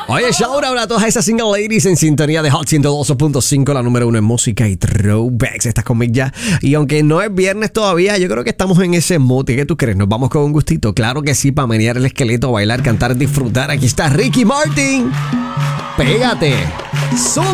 Oye, shout out a todas esas single ladies en sintonía de Hot 102.5, la número 1 en música y throwbacks. Estás conmigo ya. Y aunque no es viernes todavía, yo creo que estamos en ese mood. ¿Qué tú crees? ¿Nos vamos con un gustito? Claro que sí, para menear el esqueleto, bailar, cantar, disfrutar. Aquí está Ricky Martin. Pégate.